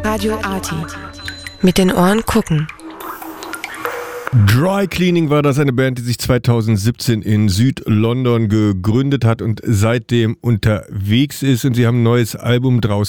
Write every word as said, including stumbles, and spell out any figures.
Radio Arty. Mit den Ohren gucken. Dry Cleaning war das, eine Band, die sich zweitausendsiebzehn in Süd-London gegründet hat und seitdem unterwegs ist. Und sie haben ein neues Album draus